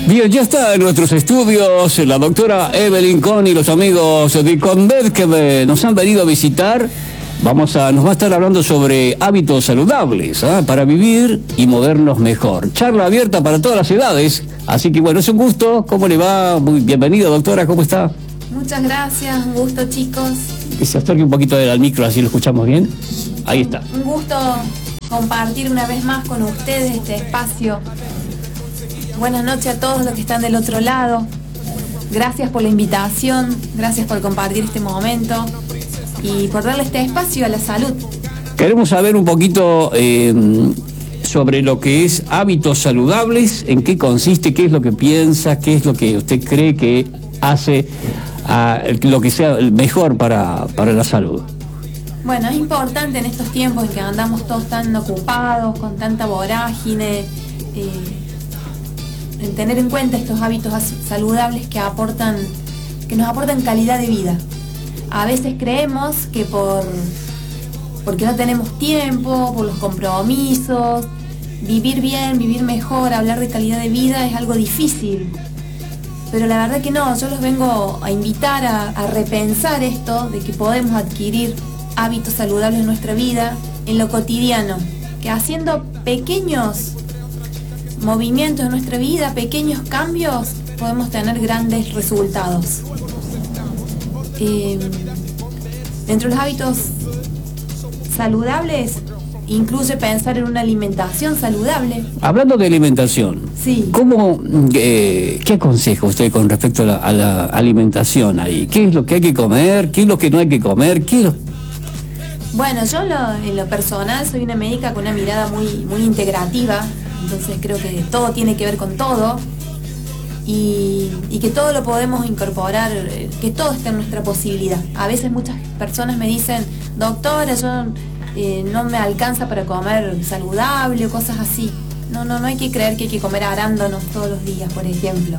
Bien, ya está en nuestros estudios la doctora Evelyn Con y los amigos de Convet que nos han venido a visitar. Nos va a estar hablando sobre hábitos saludables, para vivir y movernos mejor. Charla abierta para todas las edades, así que bueno, es un gusto. ¿Cómo le va? Muy bienvenida, doctora, ¿cómo está? Muchas gracias, un gusto, chicos. Que se acerque un poquito al micro, así lo escuchamos bien. Ahí está. Un gusto compartir una vez más con ustedes este espacio. Buenas noches a todos los que están del otro lado. Gracias por la invitación, gracias por compartir este momento y por darle este espacio a la salud. Queremos saber un poquito sobre lo que es hábitos saludables, en qué consiste, qué es lo que piensa, qué es lo que usted cree que hace lo que sea mejor para la salud. Bueno, es importante en estos tiempos en que andamos todos tan ocupados, con tanta vorágine, en tener en cuenta estos hábitos saludables que nos aportan calidad de vida. A veces creemos que porque no tenemos tiempo, por los compromisos, vivir bien, vivir mejor, hablar de calidad de vida es algo difícil. Pero la verdad que no, yo los vengo a invitar a repensar esto de que podemos adquirir hábitos saludables en nuestra vida, en lo cotidiano, que haciendo pequeños movimientos en nuestra vida, pequeños cambios, podemos tener grandes resultados. Dentro de los hábitos saludables incluye pensar en una alimentación saludable. Hablando de alimentación, sí. ¿Qué aconseja usted con respecto a la alimentación ahí? ¿Qué es lo que hay que comer? ¿Qué es lo que no hay que comer? Bueno, yo en lo personal soy una médica con una mirada muy integrativa, entonces creo que todo tiene que ver con todo y que todo lo podemos incorporar, que todo está en nuestra posibilidad. A veces muchas personas me dicen, doctora, yo no me alcanza para comer saludable o cosas así. No hay que creer que hay que comer arándanos todos los días, por ejemplo.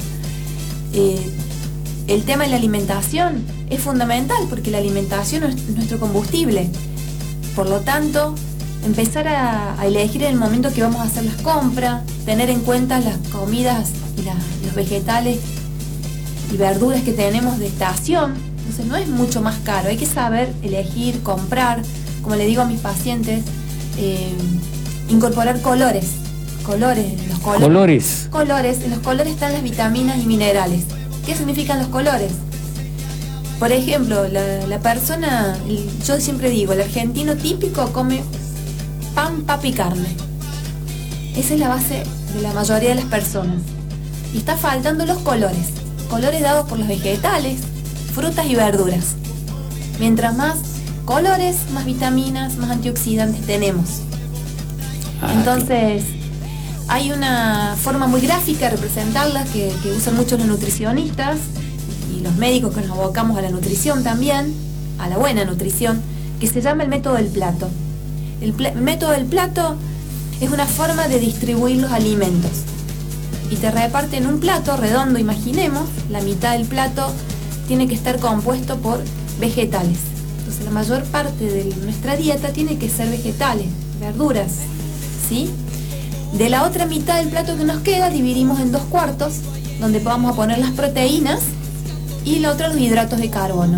El tema de la alimentación es fundamental porque la alimentación es nuestro combustible. Por lo tanto, empezar a elegir en el momento que vamos a hacer las compras, tener en cuenta las comidas y los vegetales y verduras que tenemos de estación. Entonces no es mucho más caro, hay que saber elegir, comprar, como le digo a mis pacientes, incorporar colores. En los colores están las vitaminas y minerales. ¿Qué significan los colores? Por ejemplo, la persona, yo siempre digo, el argentino típico come pan, papa y carne. Esa es la base de la mayoría de las personas. Y está faltando los colores dados por los vegetales, frutas y verduras. Mientras más colores, más vitaminas, más antioxidantes tenemos. Entonces, hay una forma muy gráfica de representarlas que usan mucho los nutricionistas y los médicos que nos abocamos a la nutrición también, a la buena nutrición, que se llama el método del plato. El método del plato es una forma de distribuir los alimentos y te reparte en un plato redondo, imaginemos, la mitad del plato tiene que estar compuesto por vegetales. Entonces la mayor parte de nuestra dieta tiene que ser vegetales, verduras, ¿sí? De la otra mitad del plato que nos queda dividimos en 2/4, donde vamos a poner las proteínas y la otra los hidratos de carbono.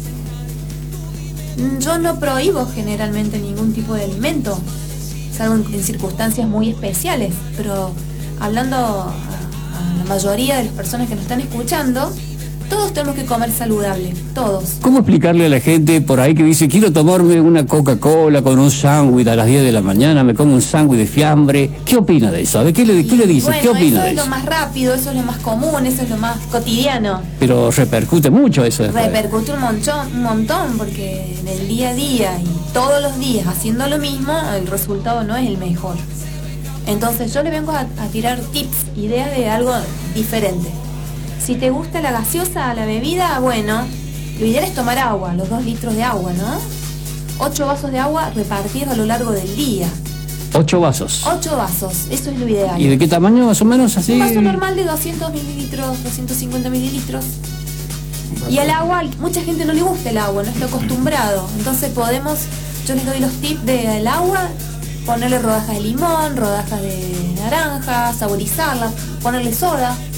Yo no prohíbo generalmente ningún tipo de alimento, salvo en circunstancias muy especiales, pero hablando a la mayoría de las personas que nos están escuchando, todos tenemos que comer saludable, todos. ¿Cómo explicarle a la gente por ahí que dice, quiero tomarme una Coca-Cola con un sándwich a las 10 de la mañana, me como un sándwich de fiambre? ¿Qué opina de eso? A ver, ¿qué le dice? Bueno, ¿Qué opina de eso? Eso es lo más rápido, eso es lo más común, eso es lo más cotidiano. Pero repercute mucho eso después. Repercute un montón, porque en el día a día y todos los días haciendo lo mismo, el resultado no es el mejor. Entonces yo le vengo a tirar tips, ideas de algo diferente. Si te gusta la gaseosa, la bebida, bueno, lo ideal es tomar agua, los 2 litros de agua, ¿no? 8 vasos de agua repartidos a lo largo del día. 8 vasos. 8 vasos, eso es lo ideal. ¿Y de qué tamaño más o menos así? Un vaso normal de 200 mililitros, 250 mililitros. Y el agua, mucha gente no le gusta el agua, no está acostumbrado. Entonces yo les doy los tips del agua, ponerle rodajas de limón, rodajas de naranja, saborizarla, ponerle soda.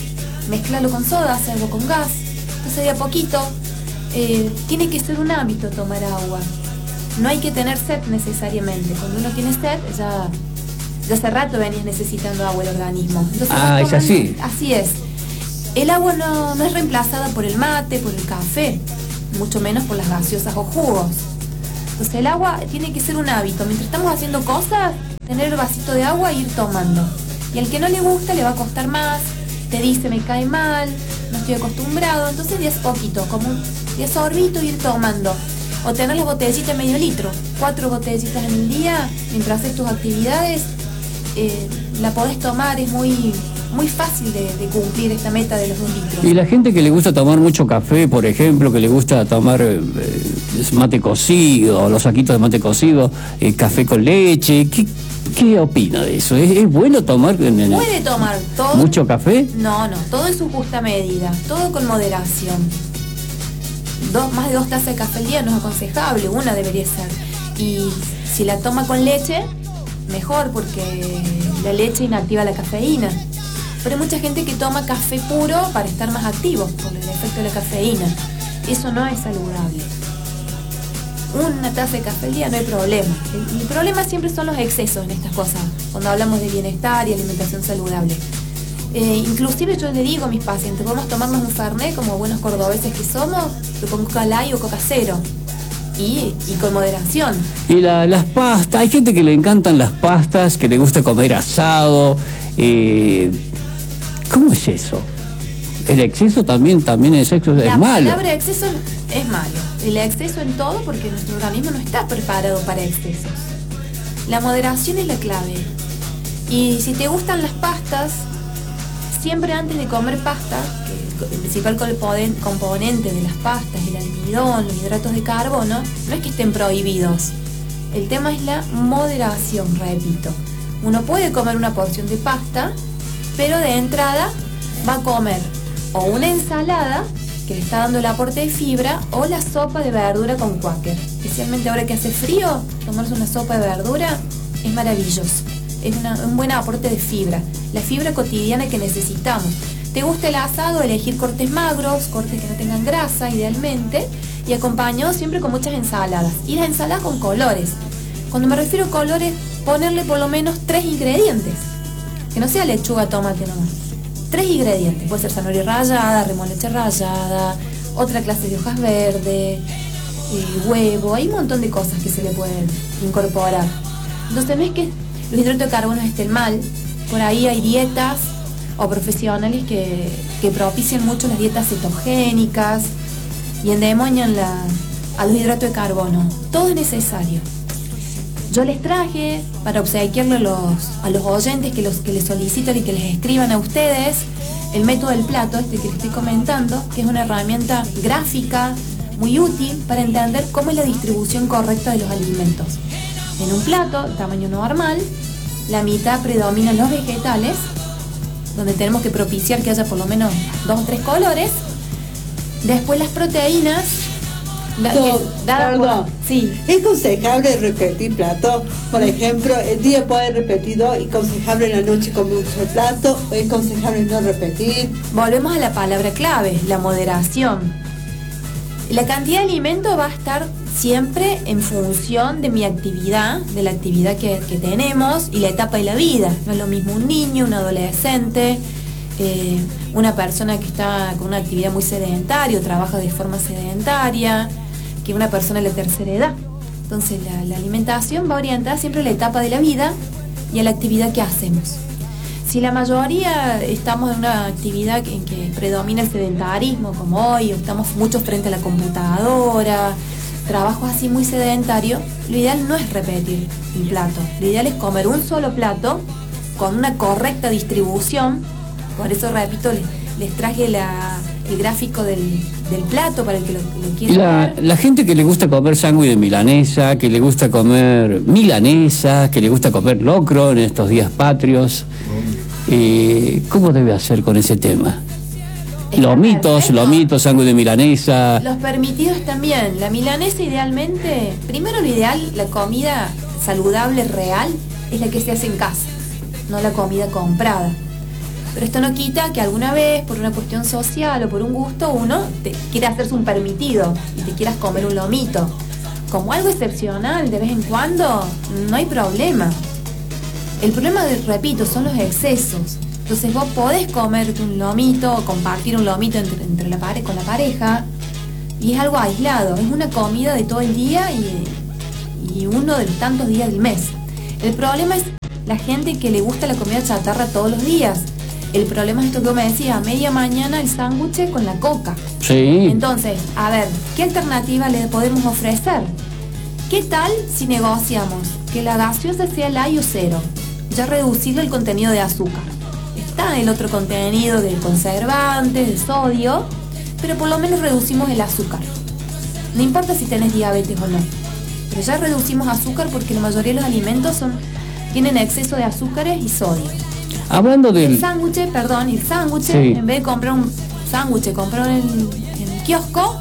mezclalo con soda, hacerlo con gas. Entonces de a poquito tiene que ser un hábito tomar agua. No hay que tener sed necesariamente. Cuando uno tiene sed, ya hace rato venías necesitando agua el organismo. Entonces, es así. Así es. El agua no es reemplazada por el mate, por el café, mucho menos por las gaseosas o jugos. Entonces el agua tiene que ser un hábito. Mientras estamos haciendo cosas, tener el vasito de agua e ir tomando. Y al que no le gusta le va a costar más, te dice me cae mal, no estoy acostumbrado. Entonces de a poquito, como de sorbito, ir tomando. O tener las botellitas de medio litro, 4 botellitas en el día, mientras haces tus actividades, la podés tomar, es muy fácil de cumplir esta meta de los 2 litros. Y la gente que le gusta tomar mucho café, por ejemplo, que le gusta tomar mate cocido, los saquitos de mate cocido, café con leche, ¿qué opina de eso? ¿Es bueno tomar? ¿Puede tomar todo? ¿Mucho café? No, todo en su justa medida, todo con moderación. Más de 2 tazas de café al día no es aconsejable, una debería ser. Y si la toma con leche, mejor, porque la leche inactiva la cafeína. Pero hay mucha gente que toma café puro para estar más activo por el efecto de la cafeína. Eso no es saludable. Una taza de café al día no hay problema. El problema siempre son los excesos en estas cosas, cuando hablamos de bienestar y alimentación saludable. Inclusive yo le digo a mis pacientes, podemos tomarnos un fernet como buenos cordobeses que somos, con Coca Light o Coca Cero. Y con moderación. Y las pastas, hay gente que le encantan las pastas, que le gusta comer asado. ¿Cómo es eso? ¿El exceso también es malo? La palabra exceso es malo. El exceso en todo, porque nuestro organismo no está preparado para excesos. La moderación es la clave. Y si te gustan las pastas, siempre antes de comer pasta, que el principal componente de las pastas, el almidón, los hidratos de carbono, no es que estén prohibidos. El tema es la moderación, repito. Uno puede comer una porción de pasta, pero de entrada va a comer o una ensalada que le está dando el aporte de fibra, o la sopa de verdura con Quaker. Especialmente ahora que hace frío, tomarse una sopa de verdura es maravilloso. Es un buen aporte de fibra, la fibra cotidiana que necesitamos. ¿Te gusta el asado? Elegir cortes magros, cortes que no tengan grasa idealmente, y acompañado siempre con muchas ensaladas. Y las ensaladas con colores. Cuando me refiero a colores, ponerle por lo menos 3 ingredientes. Que no sea lechuga, tomate nomás. 3 ingredientes. Puede ser zanahoria rallada, remolacha rallada, otra clase de hojas verdes, huevo. Hay un montón de cosas que se le pueden incorporar. Entonces no es que los hidratos de carbono estén mal. Por ahí hay dietas o profesionales que propician mucho las dietas cetogénicas y endemonian a los hidratos de carbono. Todo es necesario. Yo les traje para obsequiarle a los oyentes que les solicitan y que les escriban a ustedes el método del plato, que les estoy comentando, que es una herramienta gráfica muy útil para entender cómo es la distribución correcta de los alimentos. En un plato, tamaño normal, la mitad predominan los vegetales, donde tenemos que propiciar que haya por lo menos 2 o 3 colores. Después las proteínas. Perdón. Sí. ¿Es aconsejable repetir plato? Por ejemplo, el día puede repetir 2 y aconsejable en la noche comer un solo plato, o es aconsejable no repetir. Volvemos a la palabra clave, la moderación. La cantidad de alimento va a estar siempre en función de mi actividad, de la actividad que tenemos y la etapa de la vida. No es lo mismo un niño, un adolescente, una persona que está con una actividad muy sedentaria o trabaja de forma sedentaria, que una persona de la tercera edad. Entonces la alimentación va orientada siempre a la etapa de la vida y a la actividad que hacemos. Si la mayoría estamos en una actividad en que predomina el sedentarismo, como hoy, o estamos muchos frente a la computadora, trabajos así muy sedentarios, lo ideal no es repetir el plato. Lo ideal es comer un solo plato con una correcta distribución. Por eso, repito, les traje el gráfico del plato para el que lo quiera ver. La gente que le gusta comer sándwich de milanesa, que le gusta comer milanesa, que le gusta comer locro en estos días patrios, ¿cómo debe hacer con ese tema? Lomitos, sándwich de milanesa. Los permitidos también. La milanesa idealmente, primero lo ideal, la comida saludable real, es la que se hace en casa, no la comida comprada. Pero esto no quita que alguna vez, por una cuestión social o por un gusto, uno te quiera hacerse un permitido y te quieras comer un lomito. Como algo excepcional, de vez en cuando, no hay problema. El problema, repito, son los excesos. Entonces vos podés comerte un lomito o compartir un lomito con la pareja, y es algo aislado, es una comida de todo el día y uno de los tantos días del mes. El problema es la gente que le gusta la comida chatarra todos los días. El problema es esto que vos me decías, a media mañana el sándwich con la coca. Sí. Entonces, a ver, ¿qué alternativa le podemos ofrecer? ¿Qué tal si negociamos que la gaseosa sea light o cero? Ya reducirle el contenido de azúcar. Está el otro contenido de conservantes, de sodio, pero por lo menos reducimos el azúcar. No importa si tenés diabetes o no, pero ya reducimos azúcar porque la mayoría de los alimentos tienen exceso de azúcares y sodio. Hablando del... El sándwich, Sí. en vez de comprar un sándwich, comprar en el kiosco,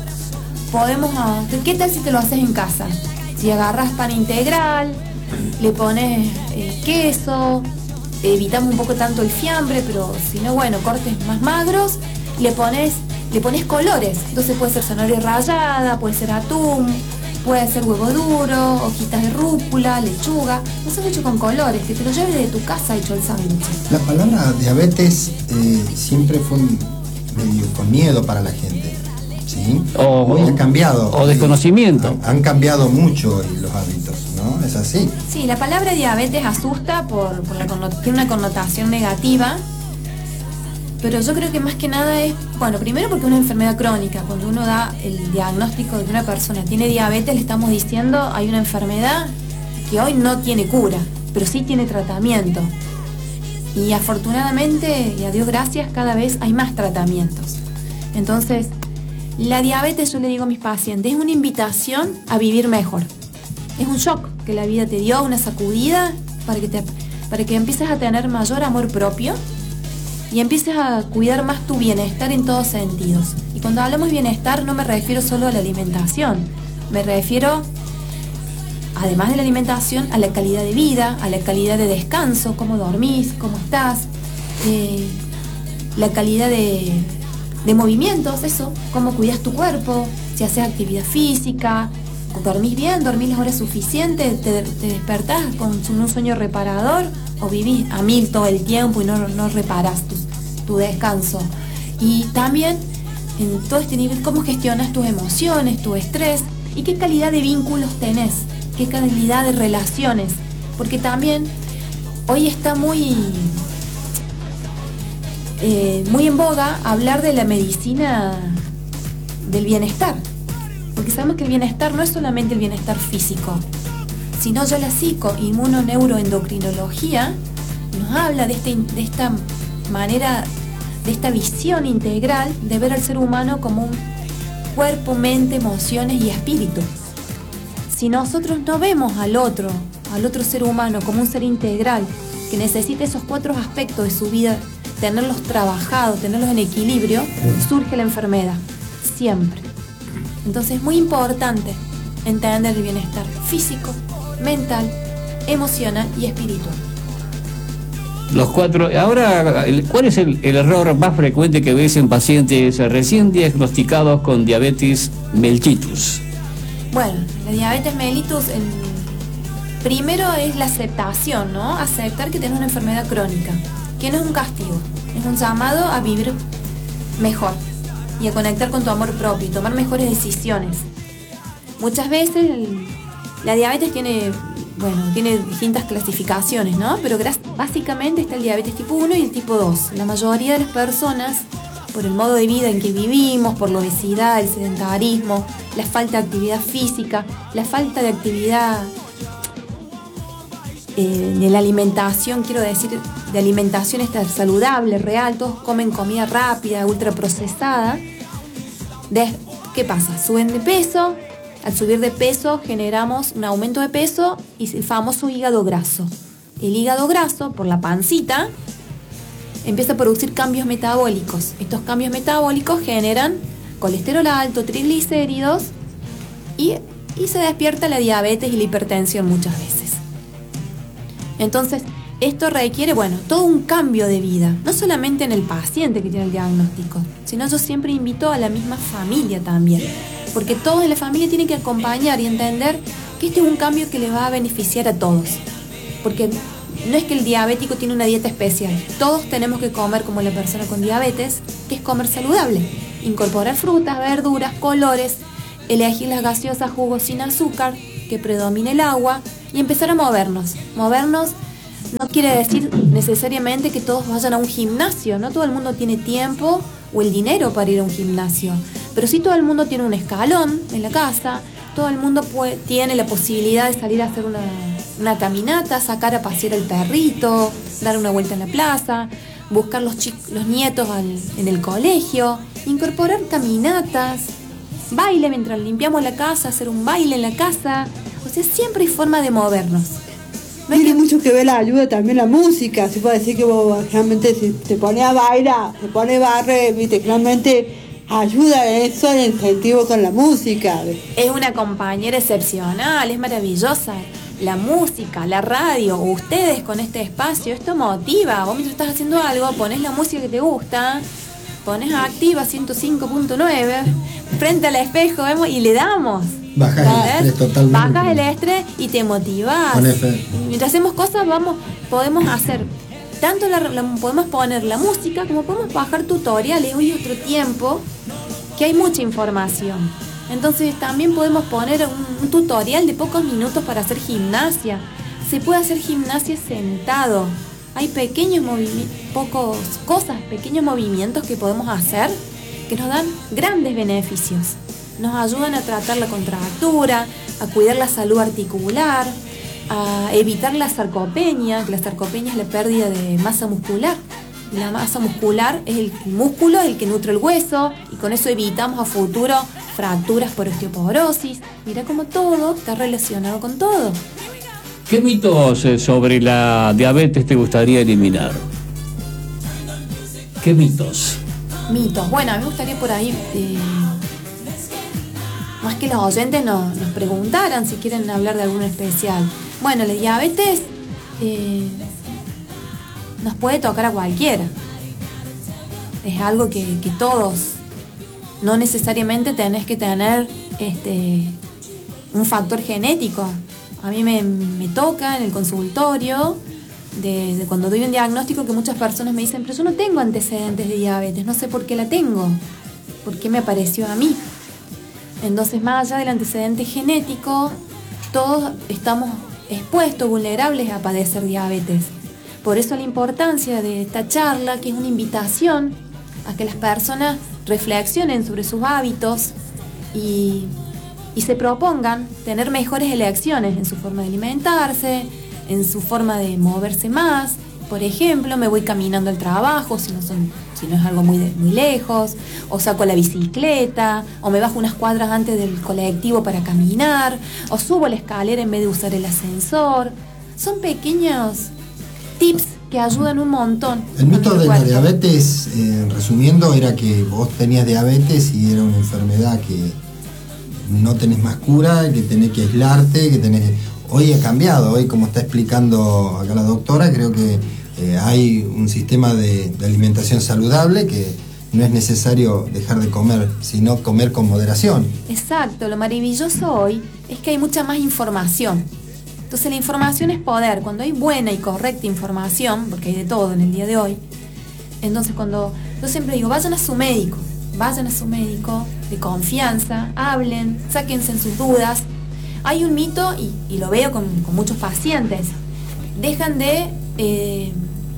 ¿qué tal si te lo haces en casa? Si agarras pan integral, le pones queso, evitamos un poco tanto el fiambre, pero si no, bueno, cortes más magros, le pones colores. Entonces puede ser zanahoria rallada, puede ser atún, puede ser huevo duro, hojitas de rúcula, lechuga. No se hecho con colores, que te lo lleves de tu casa hecho el sándwich. La palabra diabetes siempre fue medio con miedo para la gente, ¿sí? Hoy ha cambiado. O desconocimiento. Han cambiado mucho los hábitos, ¿no? Es así. Sí, la palabra diabetes asusta tiene una connotación negativa, pero yo creo que más que nada es, bueno, primero porque es una enfermedad crónica. Cuando uno da el diagnóstico de que una persona tiene diabetes, le estamos diciendo hay una enfermedad que hoy no tiene cura, pero sí tiene tratamiento. Y afortunadamente, y a Dios gracias, cada vez hay más tratamientos. Entonces, la diabetes, yo le digo a mis pacientes, es una invitación a vivir mejor. Es un shock que la vida te dio, una sacudida para que empieces a tener mayor amor propio y empieces a cuidar más tu bienestar en todos sentidos. Y cuando hablamos de bienestar no me refiero solo a la alimentación, me refiero, además de la alimentación, a la calidad de vida, a la calidad de descanso, cómo dormís, cómo estás, la calidad de movimientos, eso, cómo cuidas tu cuerpo, si haces actividad física, dormís bien, dormís las horas suficientes, te despertás con un sueño reparador o vivís a 1000 todo el tiempo y no reparás tu descanso. Y también en todo este nivel, cómo gestionas tus emociones, tu estrés y qué calidad de vínculos tenés, qué calidad de relaciones, porque también hoy está muy en boga hablar de la medicina del bienestar, porque sabemos que el bienestar no es solamente el bienestar físico, sino ya la psico-inmuno-neuroendocrinología nos habla de esta manera, de esta visión integral de ver al ser humano como un cuerpo, mente, emociones y espíritu. Si nosotros no vemos al otro ser humano como un ser integral que necesita esos 4 aspectos de su vida, tenerlos trabajados, tenerlos en equilibrio, surge la enfermedad, siempre. Entonces es muy importante entender el bienestar físico, mental, emocional y espiritual. Los 4. Ahora, ¿cuál es el error más frecuente que ves en pacientes recién diagnosticados con diabetes mellitus? Bueno, la diabetes mellitus, primero es la aceptación, ¿no? Aceptar que tienes una enfermedad crónica, que no es un castigo, es un llamado a vivir mejor y a conectar con tu amor propio y tomar mejores decisiones. Muchas veces la diabetes tiene distintas clasificaciones, ¿no? Pero básicamente está el diabetes tipo 1 y el tipo 2. La mayoría de las personas, por el modo de vida en que vivimos, por la obesidad, el sedentarismo, la falta de actividad física, la falta de actividad de la alimentación, quiero decir, de alimentación saludable, real, todos comen comida rápida, ultraprocesada. ¿Qué pasa? Suben de peso. Al subir de peso generamos un aumento de peso y el famoso hígado graso. El hígado graso, por la pancita, empieza a producir cambios metabólicos. Estos cambios metabólicos generan colesterol alto, triglicéridos y se despierta la diabetes y la hipertensión muchas veces. Entonces, esto requiere, todo un cambio de vida, no solamente en el paciente que tiene el diagnóstico, sino yo siempre invito a la misma familia también, porque todos en la familia tienen que acompañar y entender que este es un cambio que le va a beneficiar a todos, porque no es que el diabético tiene una dieta especial, todos tenemos que comer como la persona con diabetes, que es comer saludable, incorporar frutas, verduras, colores, elegir las gaseosas, jugos sin azúcar, que predomine el agua y empezar a movernos. Movernos no quiere decir necesariamente que todos vayan a un gimnasio, no todo el mundo tiene tiempo o el dinero para ir a un gimnasio, pero sí todo el mundo tiene un escalón en la casa, todo el mundo tiene la posibilidad de salir a hacer una caminata, sacar a pasear el perrito, dar una vuelta en la plaza, buscar los nietos en el colegio, incorporar caminatas, baile mientras limpiamos la casa, hacer un baile en la casa. O sea, siempre hay forma de movernos. No tiene mucho que ver la ayuda también la música. Se puede decir que vos realmente si te pones a bailar, te pones a barrer, viste, realmente ayuda eso, el incentivo con la música. Es una compañera excepcional, es maravillosa. La música, la radio, ustedes con este espacio, esto motiva. Vos mientras estás haciendo algo, pones la música que te gusta, pones Activa 105.9 frente al espejo, vemos, y le damos. Bajas el estrés totalmente. Bajas el estrés y te motivas. Mientras hacemos cosas, podemos hacer tanto podemos poner la música como podemos bajar tutoriales. Hoy es otro tiempo que hay mucha información. Entonces también podemos poner un tutorial de pocos minutos para hacer gimnasia. Se puede hacer gimnasia sentado. Hay pequeños movimientos que podemos hacer que nos dan grandes beneficios. Nos ayudan a tratar la contractura, a cuidar la salud articular, a evitar la sarcopenia, que la sarcopenia es la pérdida de masa muscular. La masa muscular es el músculo el que nutre el hueso y con eso evitamos a futuro fracturas por osteoporosis. Mira cómo todo está relacionado con todo. ¿Qué mitos sobre la diabetes te gustaría eliminar? ¿Qué mitos? Bueno, a mí me gustaría por ahí, más que los oyentes nos preguntaran si quieren hablar de alguno especial. Bueno, la diabetes nos puede tocar a cualquiera. Es algo que todos, no necesariamente tenés que tener un factor genético. A mí me toca en el consultorio, de cuando doy un diagnóstico, que muchas personas me dicen, pero yo no tengo antecedentes de diabetes, no sé por qué la tengo, por qué me apareció a mí. Entonces, más allá del antecedente genético, todos estamos expuestos, vulnerables a padecer diabetes. Por eso la importancia de esta charla, que es una invitación a que las personas reflexionen sobre sus hábitos y se propongan tener mejores elecciones en su forma de alimentarse, en su forma de moverse más. Por ejemplo, me voy caminando al trabajo si no es algo muy lejos, o saco la bicicleta, o me bajo unas cuadras antes del colectivo para caminar, o subo la escalera en vez de usar el ascensor. Son pequeños tips que ayudan un montón. El mito de la diabetes, resumiendo, era que vos tenías diabetes y era una enfermedad que no tenés más cura, que tenés que aislarte, que tenés... Hoy ha cambiado, hoy como está explicando acá la doctora, creo que hay un sistema de alimentación saludable que no es necesario dejar de comer, sino comer con moderación. Exacto, lo maravilloso hoy es que hay mucha más información. Entonces la información es poder. Cuando hay buena y correcta información, porque hay de todo en el día de hoy, entonces cuando yo siempre digo, vayan a su médico de confianza, hablen, sáquense sus dudas. Hay un mito, y lo veo con muchos pacientes, dejan de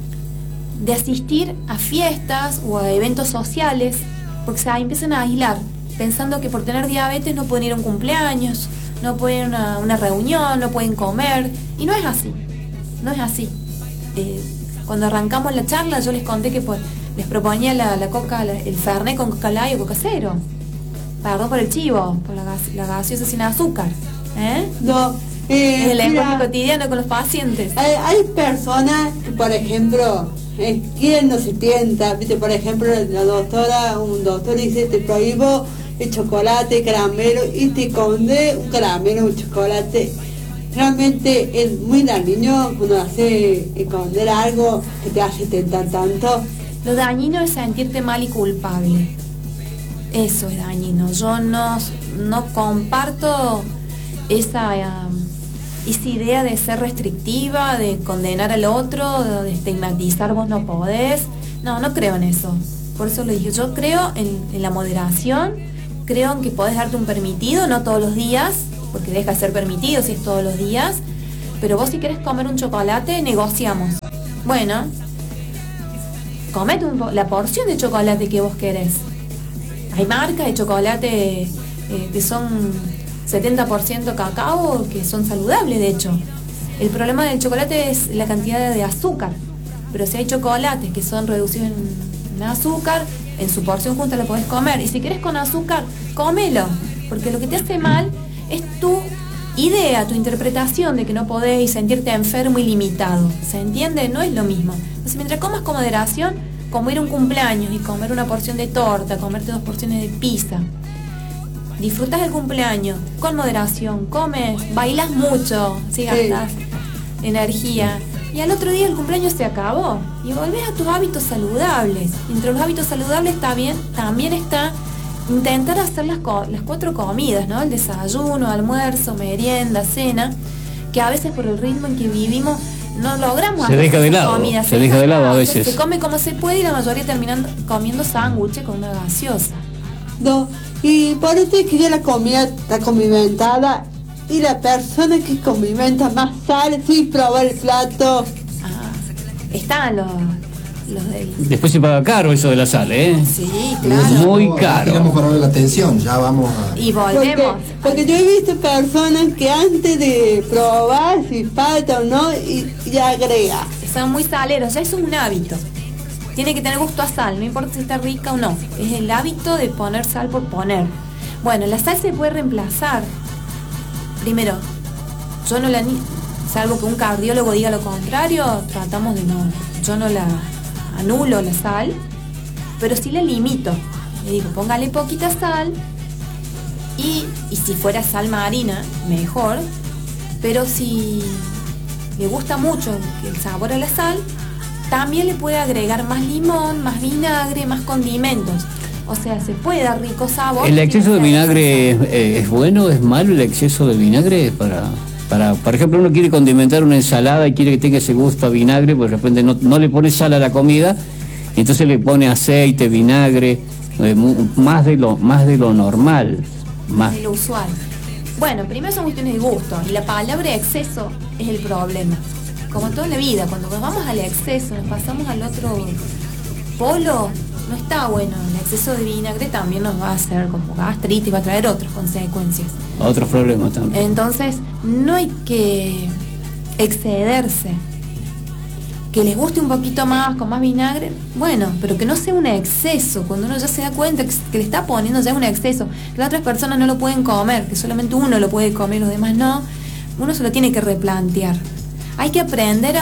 asistir a fiestas o a eventos sociales porque empiezan a aislar, pensando que por tener diabetes no pueden ir a un cumpleaños, no pueden ir a una reunión, no pueden comer, y no es así. Cuando arrancamos la charla yo les conté que les proponía la coca, el Fernet con coca light o coca cero, perdón por el chivo, por la gaseosa sin azúcar. No, es el lenguaje cotidiano con los pacientes. Hay personas que, por ejemplo, ¿quién no se tienta? ¿Viste? Por ejemplo, un doctor dice, te prohíbo el chocolate, caramelo, y te esconde un caramelo, un chocolate. realmente es muy dañino cuando hace esconder algo que te hace tentar tanto. Lo dañino es sentirte mal y culpable. Eso es dañino. Yo no comparto esa idea de ser restrictiva, de condenar al otro, de estigmatizar, vos no podés. No creo en eso. Por eso lo dije. Yo creo en la moderación, creo en que podés darte un permitido, no todos los días, porque deja de ser permitido si es todos los días. Pero vos si querés comer un chocolate, negociamos. Bueno, comete la porción de chocolate que vos querés. Hay marcas de chocolate que son 70% cacao, que son saludables de hecho. El problema del chocolate es la cantidad de azúcar. Pero si hay chocolates que son reducidos en azúcar, en su porción justa lo podés comer. Y si querés con azúcar, cómelo. Porque lo que te hace mal es tu idea, tu interpretación de que no podés sentirte enfermo y limitado. ¿Se entiende? No es lo mismo. Entonces, mientras comas con moderación, como ir a un cumpleaños y comer una porción de torta, comerte 2 porciones de pizza, disfrutas del cumpleaños con moderación, comes, bailas mucho, si gastas energía, y al otro día el cumpleaños se acabó y volvés a tus hábitos saludables. Entre los hábitos saludables también está intentar hacer las 4 comidas, ¿no? El desayuno, almuerzo, merienda, cena, que a veces por el ritmo en que vivimos no logramos hacer comidas. Se deja de lado a veces. Se come como se puede y la mayoría terminan comiendo sándwiches con una gaseosa. No, y por eso es que ya la comida está condimentada y la persona que condimenta más sale sin probar el plato. Están los del... Después se paga caro eso de la sal, ¿eh? Sí, claro. Muy caro. Tiramos para ver la atención, ya vamos a... Y volvemos. Porque yo he visto personas que antes de probar si falta o no, y agrega. Son muy saleros, ya eso es un hábito. Tiene que tener gusto a sal, no importa si está rica o no. Es el hábito de poner sal por poner. Bueno, la sal se puede reemplazar. Primero, yo no la... Salvo que un cardiólogo diga lo contrario, tratamos de no... Yo no la anulo la sal, pero sí la limito. Le digo, póngale poquita sal y si fuera sal marina, mejor. Pero si le gusta mucho el sabor a la sal, también le puede agregar más limón, más vinagre, más condimentos. O sea, se puede dar rico sabor. ¿El exceso de vinagre es bueno, es malo el exceso de vinagre para, por ejemplo, uno quiere condimentar una ensalada y quiere que tenga ese gusto a vinagre, pues de repente no le pone sal a la comida, y entonces le pone aceite, vinagre, más de lo normal, más de lo usual. Bueno, primero son cuestiones de gusto, y la palabra exceso es el problema. Como toda la vida, cuando nos vamos al exceso, nos pasamos al otro polo, no está bueno. El exceso de vinagre también nos va a hacer como gastritis, va a traer otras consecuencias. Otros problemas también. Entonces, no hay que excederse. Que les guste un poquito más, con más vinagre, bueno, pero que no sea un exceso. Cuando uno ya se da cuenta que le está poniendo ya un exceso, que las otras personas no lo pueden comer, que solamente uno lo puede comer y los demás no, uno se lo tiene que replantear. Hay que aprender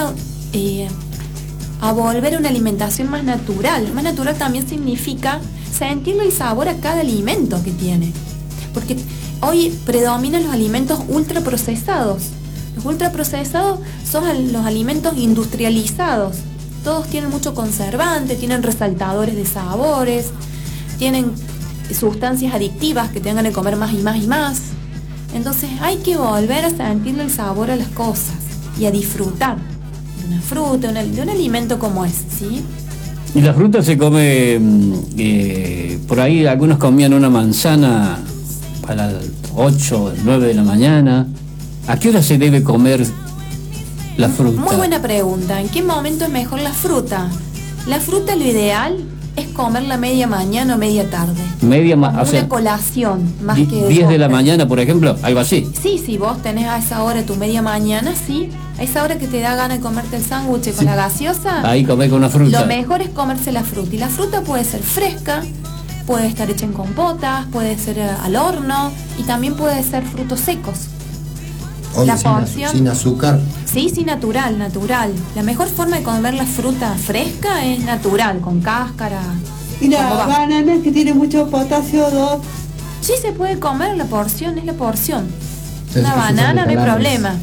a volver a una alimentación más natural. Más natural también significa sentirle el sabor a cada alimento que tiene. Porque hoy predominan los alimentos ultraprocesados. Los ultraprocesados son los alimentos industrializados. Todos tienen mucho conservante, tienen resaltadores de sabores, tienen sustancias adictivas que tengan que comer más y más y más. Entonces hay que volver a sentirle el sabor a las cosas y a disfrutar de una fruta, de un alimento como es, ¿sí? Y la fruta se come, por ahí algunos comían una manzana a las 8, 9 de la mañana. ¿A qué hora se debe comer la fruta? Muy buena pregunta. ¿En qué momento es mejor la fruta? La fruta, lo ideal es comerla media mañana o media tarde. O sea, una colación, más que 10 de la mañana, por ejemplo, algo así. Sí, si vos tenés a esa hora tu media mañana, sí. A esa hora que te da ganas de comerte el sándwich con la gaseosa, ahí comer con una fruta. Lo mejor es comerse la fruta. Y la fruta puede ser fresca, puede estar hecha en compotas, puede ser al horno y también puede ser frutos secos. Oye, la porción sin azúcar. Sí, natural. La mejor forma de comer la fruta fresca es natural, con cáscara. Y la banana que tiene mucho potasio 2. Sí, se puede comer la porción, es la porción. Una banana no hay problema.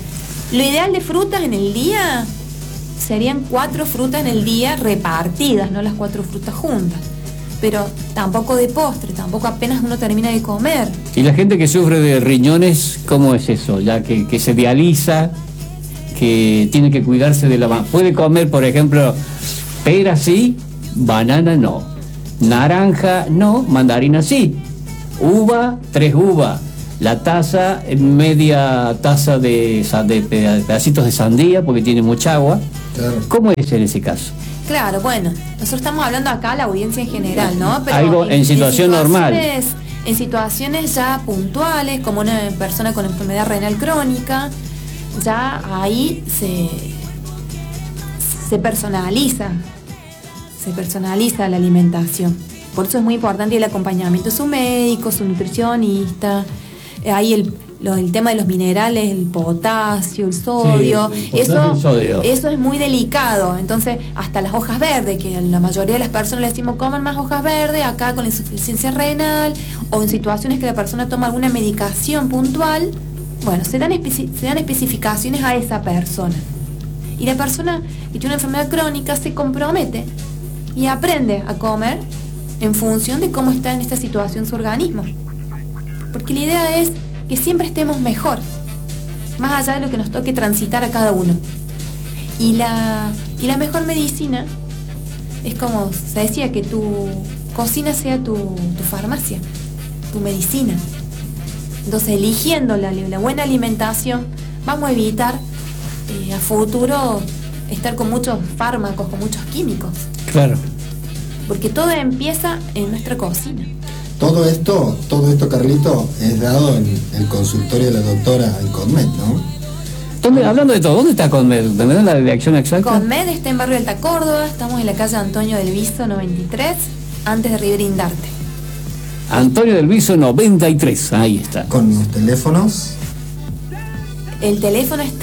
Lo ideal de frutas en el día serían 4 frutas en el día repartidas, no las 4 frutas juntas. Pero tampoco de postre, tampoco apenas uno termina de comer. Y la gente que sufre de riñones, ¿cómo es eso? Ya que se dializa, que tiene que cuidarse de la... Puede comer, por ejemplo, pera sí, banana no. Naranja no, mandarina sí. Uva, 3 uvas. La taza, media taza de pedacitos de sandía, porque tiene mucha agua. Claro. ¿Cómo es en ese caso? Claro, bueno, nosotros estamos hablando acá, la audiencia en general, ¿no? Pero algo en situación normal. En situaciones ya puntuales, como una persona con enfermedad renal crónica, ya ahí se personaliza la alimentación. Por eso es muy importante el acompañamiento de su médico, su nutricionista. Ahí el tema de los minerales, el potasio, el sodio, sí, el sodio. Eso es muy delicado. Entonces, hasta las hojas verdes, que la mayoría de las personas le decimos coman más hojas verdes, acá con la insuficiencia renal, o en situaciones que la persona toma alguna medicación puntual, bueno, se dan especificaciones a esa persona. Y la persona que tiene una enfermedad crónica se compromete y aprende a comer en función de cómo está en esta situación su organismo. Porque la idea es que siempre estemos mejor, más allá de lo que nos toque transitar a cada uno. Y la mejor medicina es, como se decía, que tu cocina sea tu farmacia, tu medicina. Entonces, eligiendo la buena alimentación, vamos a evitar a futuro estar con muchos fármacos, con muchos químicos. Claro. Porque todo empieza en nuestra cocina. Todo esto, Carlito, es dado en el consultorio de la doctora en Conmed, ¿no? Hablando de todo, ¿dónde está Conmed? ¿Me dan la dirección exacta? Conmed está en Barrio Alta Córdoba, estamos en la calle Antonio del Viso 93, antes de Rivera Indarte. Antonio del Viso 93, ahí está. Con los teléfonos. El teléfono es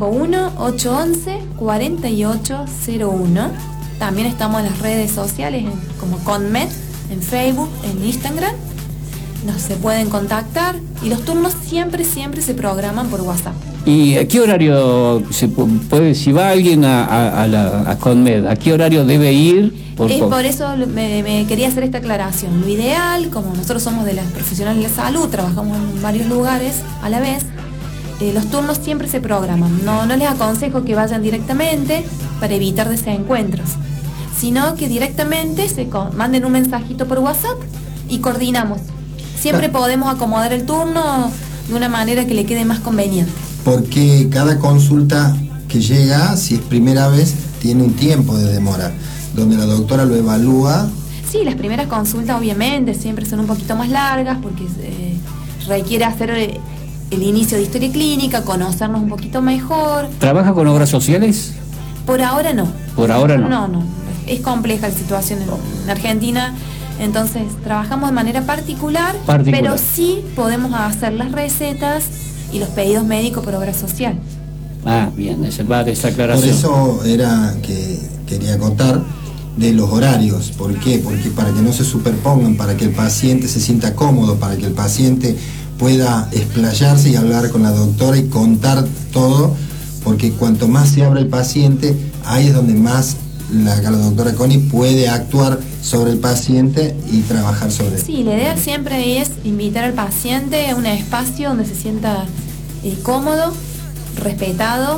351-811-4801. También estamos en las redes sociales como Conmed, en Facebook, en Instagram. Nos se pueden contactar y los turnos siempre se programan por WhatsApp. ¿Y a qué horario se puede, si va alguien a Conmed, a qué horario debe ir? Por eso me quería hacer esta aclaración. Lo ideal, como nosotros somos de las profesionales de la salud, trabajamos en varios lugares a la vez, los turnos siempre se programan. No les aconsejo que vayan directamente para evitar desencuentros, sino que directamente manden un mensajito por WhatsApp y coordinamos. Siempre podemos acomodar el turno de una manera que le quede más conveniente. Porque cada consulta que llega, si es primera vez, tiene un tiempo de demora, donde la doctora lo evalúa. Sí, las primeras consultas obviamente siempre son un poquito más largas porque requiere hacer el inicio de historia clínica, conocernos un poquito mejor. ¿Trabaja con obras sociales? Por ahora no. Por ahora no. No. Es compleja la situación en Argentina, entonces trabajamos de manera particular, pero sí podemos hacer las recetas y los pedidos médicos por obra social. Ah, bien, esa aclaración. Por eso era que quería contar de los horarios. ¿Por qué? Porque para que no se superpongan, para que el paciente se sienta cómodo, para que el paciente pueda explayarse y hablar con la doctora y contar todo, porque cuanto más se abre el paciente, ahí es donde más la doctora Connie puede actuar sobre el paciente y trabajar sobre él. Sí, la idea siempre es invitar al paciente a un espacio donde se sienta cómodo, respetado.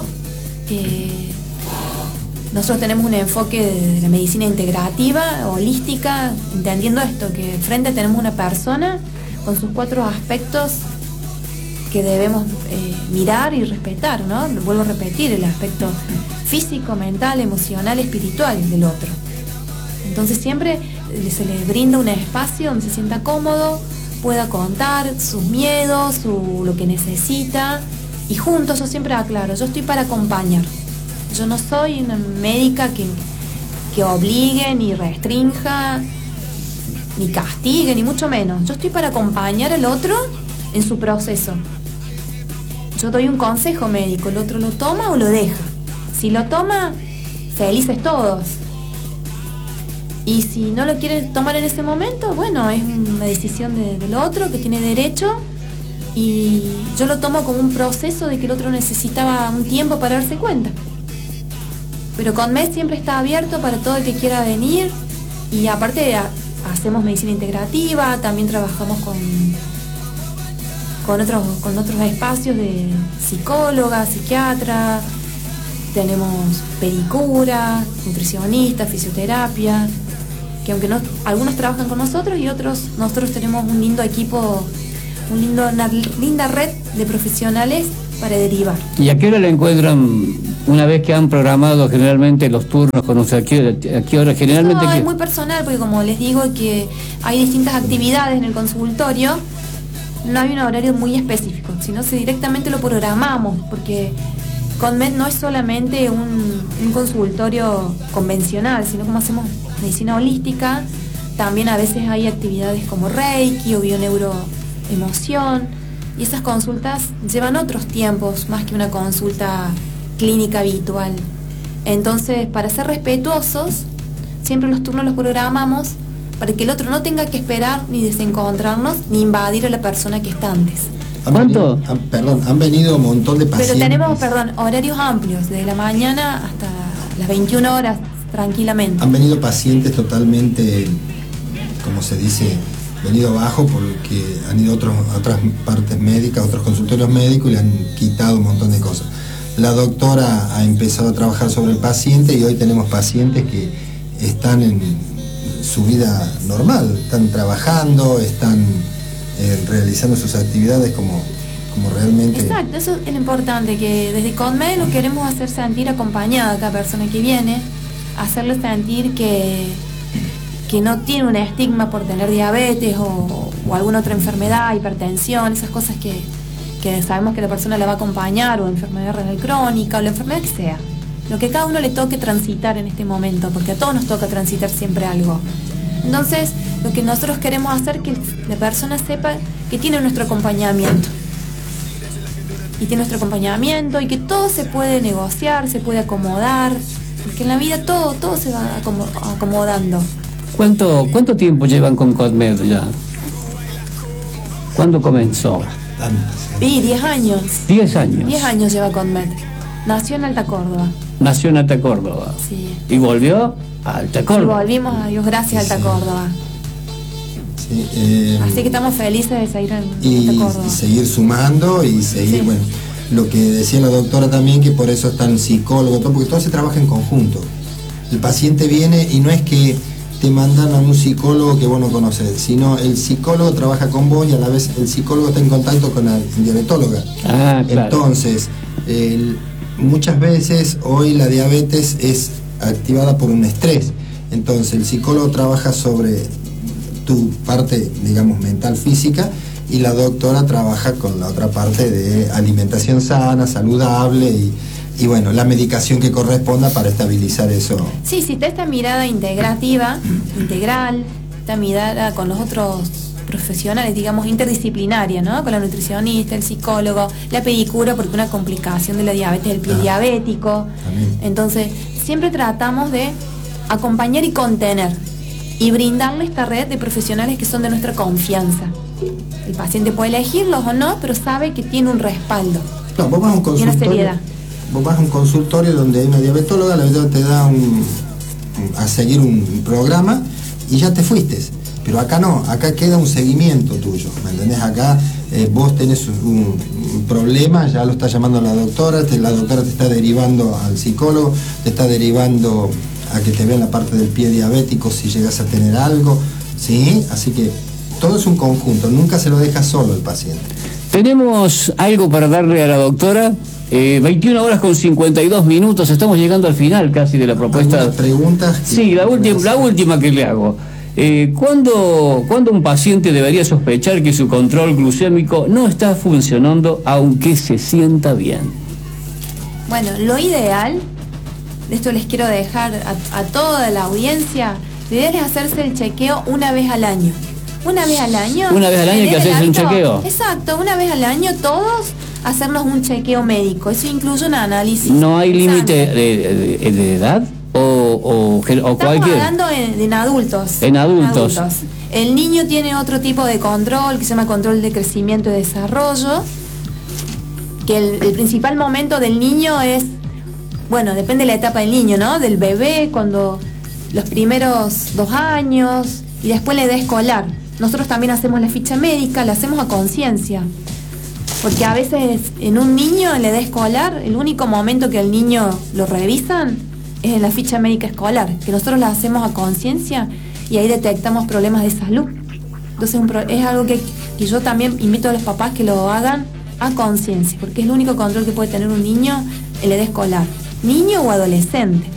Nosotros tenemos un enfoque de la medicina integrativa, holística, entendiendo esto, que frente tenemos una persona con sus 4 aspectos que debemos mirar y respetar, ¿no? Vuelvo a repetir, el aspecto físico, mental, emocional, espiritual del otro. Entonces siempre se le brinda un espacio donde se sienta cómodo, pueda contar sus miedos, lo que necesita, y juntos, yo siempre aclaro, yo estoy para acompañar. Yo no soy una médica que obligue, ni restrinja, ni castigue, ni mucho menos. Yo estoy para acompañar al otro en su proceso. Yo doy un consejo médico, el otro lo toma o lo deja. Si lo toma, felices todos. Y si no lo quiere tomar en ese momento, bueno, es una decisión del otro que tiene derecho y yo lo tomo como un proceso de que el otro necesitaba un tiempo para darse cuenta. Pero CONMED siempre está abierto para todo el que quiera venir, y aparte hacemos medicina integrativa, también trabajamos con otros espacios de psicóloga, psiquiatra, tenemos pedicura, nutricionista, fisioterapia, que aunque no, algunos trabajan con nosotros y nosotros tenemos un lindo equipo, una linda red de profesionales para derivar. ¿Y a qué hora le encuentran una vez que han programado generalmente los turnos con usted? ¿A qué hora generalmente? No, es muy personal, porque como les digo que hay distintas actividades en el consultorio, no hay un horario muy específico, sino que directamente lo programamos, porque CONMED no es solamente un consultorio convencional, sino como hacemos medicina holística, también a veces hay actividades como Reiki o bioneuroemoción, y esas consultas llevan otros tiempos más que una consulta clínica habitual. Entonces, para ser respetuosos, siempre los turnos los programamos para que el otro no tenga que esperar ni desencontrarnos ni invadir a la persona que está antes. ¿Cuánto? Han venido un montón de pacientes. Pero tenemos, horarios amplios, desde la mañana hasta las 21 horas, tranquilamente. Han venido pacientes totalmente, como se dice, venido abajo porque han ido a otras partes médicas, a otros consultorios médicos, y le han quitado un montón de cosas. La doctora ha empezado a trabajar sobre el paciente y hoy tenemos pacientes que están en su vida normal, están trabajando, están realizando sus actividades como realmente. Exacto, eso es lo importante, que desde CONMED nos queremos hacer sentir acompañada a cada persona que viene, hacerle sentir que no tiene un estigma por tener diabetes o alguna otra enfermedad, hipertensión, esas cosas que sabemos que la persona la va a acompañar, o enfermedad renal crónica, o la enfermedad que sea. Lo que cada uno le toque transitar en este momento, porque a todos nos toca transitar siempre algo. Entonces, lo que nosotros queremos hacer es que la persona sepa que tiene nuestro acompañamiento. Y tiene nuestro acompañamiento, y que todo se puede negociar, se puede acomodar, porque en la vida todo se va acomodando. ¿Cuánto tiempo llevan con CONMED ya? ¿Cuándo comenzó? Sí, 10 años. 10 años. 10 años lleva CONMED. Nació en Alta Córdoba. Nació en Alta Córdoba. Sí. ¿Y volvió a Alta Córdoba? Y volvimos, a Dios gracias, a Alta Córdoba. Sí, así que estamos felices de seguir en Alta Córdoba. Y seguir sumando y seguir, Sí. Bueno, lo que decía la doctora también, que por eso están psicólogos, todo, porque todo se trabaja en conjunto. El paciente viene y no es que te mandan a un psicólogo que vos no conoces, sino el psicólogo trabaja con vos y a la vez el psicólogo está en contacto con la diabetóloga. Ah, claro. Entonces, muchas veces hoy la diabetes es activada por un estrés. Entonces, el psicólogo trabaja sobre tu parte, digamos, mental, física, y la doctora trabaja con la otra parte de alimentación sana, saludable y bueno, la medicación que corresponda para estabilizar eso. Sí, está esta mirada integrativa, integral, esta mirada con los otros profesionales, digamos, interdisciplinaria, ¿no? Con la nutricionista, el psicólogo, la pedicura, porque una complicación de la diabetes es el pie diabético. También. Entonces, siempre tratamos de acompañar y contener y brindarle esta red de profesionales que son de nuestra confianza. El paciente puede elegirlos o no, pero sabe que tiene un respaldo. No, vos vas a un Y una consultorio. seriedad. Vos vas a un consultorio donde hay una diabetóloga, la diabetóloga te da a seguir un programa y ya te fuiste. Pero acá no, acá queda un seguimiento tuyo, ¿me entendés? Acá vos tenés un problema, ya lo está llamando la doctora te está derivando al psicólogo, te está derivando a que te vean la parte del pie diabético si llegas a tener algo, ¿sí? Así que todo es un conjunto, nunca se lo deja solo el paciente. Tenemos algo para darle a la doctora. 21 horas con 52 minutos, estamos llegando al final casi de la propuesta. ¿Algunas preguntas? Sí, la última que le hago. ¿Cuándo un paciente debería sospechar que su control glucémico no está funcionando aunque se sienta bien? Bueno, lo ideal, de esto les quiero dejar a toda la audiencia, lo ideal es hacerse el chequeo una vez al año. Una vez al año. Una vez al año hay que hacerse un chequeo. Exacto, una vez al año todos hacernos un chequeo médico. Eso incluye un análisis. ¿No hay límite de edad? o Estamos cualquier? hablando en adultos. En adultos. El niño tiene otro tipo de control que se llama control de crecimiento y desarrollo, que el principal momento del niño es, bueno, depende de la etapa del niño, ¿no? Del bebé, cuando los primeros 2 años y después la edad escolar. Nosotros también hacemos la ficha médica, la hacemos a conciencia. Porque a veces en un niño, en la edad escolar, el único momento que el niño lo revisan es en la ficha médica escolar, que nosotros la hacemos a conciencia y ahí detectamos problemas de salud. Entonces es algo que yo también invito a los papás que lo hagan a conciencia, porque es el único control que puede tener un niño en la edad escolar, niño o adolescente.